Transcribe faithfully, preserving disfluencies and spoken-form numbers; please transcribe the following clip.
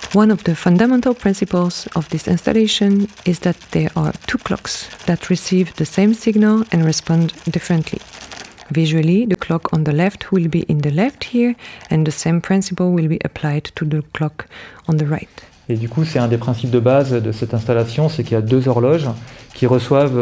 One of the fundamental principles of this installation is that there are two clocks that receive the same signal and respond differently. Visually, the clock on the left will be in the left ear and the same principle will be applied to the clock on the right. Et du coup, c'est un des principes de base de cette installation, c'est qu'il y a deux horloges qui reçoivent